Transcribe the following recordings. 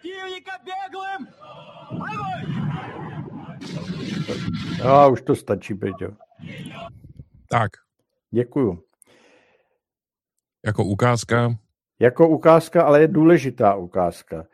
противника беглым! Огонь! A už to stačí, Peťo. Tak, Děkuju. jako ukázka. Jako ukázka, ale je důležitá ukázka.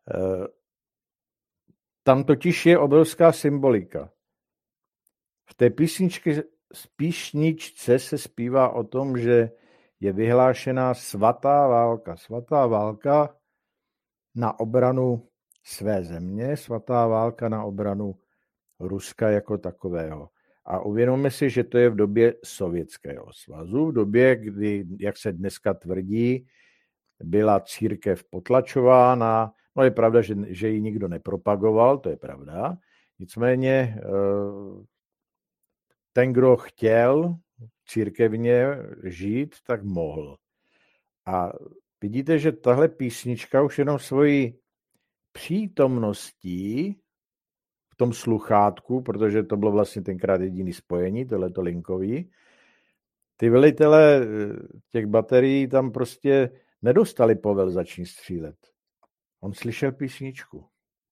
Tam totiž je obrovská symbolika. V té písničce se zpívá o tom, že je vyhlášená svatá válka. Svatá válka na obranu své země, svatá válka na obranu Ruska jako takového. A uvědomme si, že to je v době Sovětského svazu, v době, kdy, jak se dneska tvrdí, byla církev potlačována. No je pravda, že ji nikdo nepropagoval, to je pravda. Nicméně ten, kdo chtěl církevně žít, tak mohl. A vidíte, že tahle písnička už jenom svojí přítomností v tom sluchátku, protože to bylo vlastně tenkrát jediný spojení, tohleto linkový, ty velitelé těch baterií tam prostě nedostali povel začít střílet. On slyšel písničku.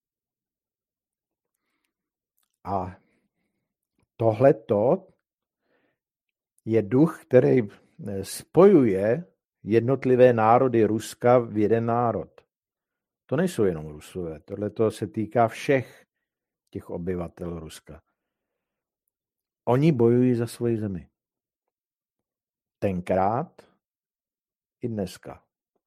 A tohleto je duch, který spojuje jednotlivé národy Ruska v jeden národ. To nejsou jenom Rusové. Tohleto se týká všech těch obyvatel Ruska. Oni bojují za svoji zemi. Tenkrát i dneska.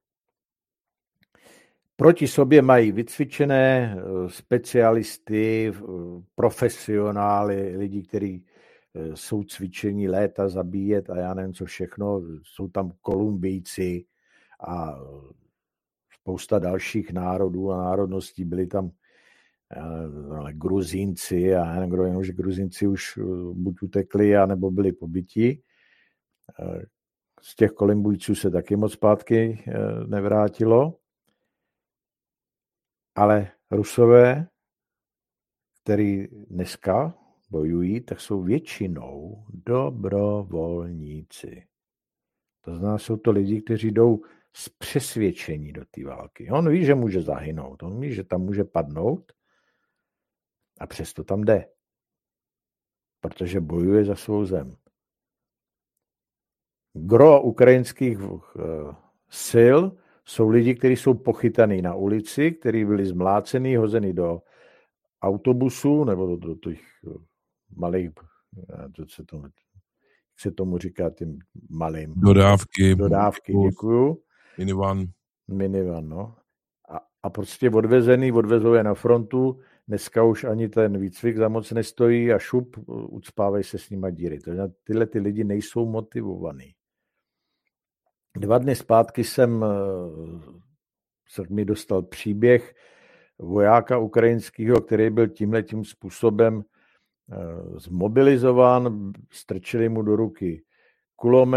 Proti sobě mají vycvičené specialisty, profesionály, lidi, kteří jsou cvičení léta zabíjet a já nevím co všechno. Jsou tam Kolumbijci a spousta dalších národů a národností. Byli tam Gruzínci a já nevím, kdo jenom, že Gruzínci už buď utekli, anebo byli pobiti. Z těch Kolumbijců se taky moc zpátky nevrátilo. Ale Rusové, který dneska bojují, tak jsou většinou dobrovolníci. To znamená, jsou to lidi, kteří jdou z přesvědčení do té války. On ví, že může zahynout, on ví, že tam může padnout a přesto tam jde. Protože bojuje za svou zem. Gro ukrajinských sil jsou lidi, kteří jsou pochytaní na ulici, kteří byli zmlácený, hozený do autobusu nebo do těch malých, jak se tomu říká, tím malým. Dodávky, děkuju. Minivan, no. A prostě odvezou je na frontu, dneska už ani ten výcvik za moc nestojí a šup, ucpávají se s nima díry. Tyhle ty lidi nejsou motivovaní. 2 dny zpátky se mi dostal příběh vojáka ukrajinského, který byl tímhletím způsobem zmobilizován, strčili mu do ruky kulomet,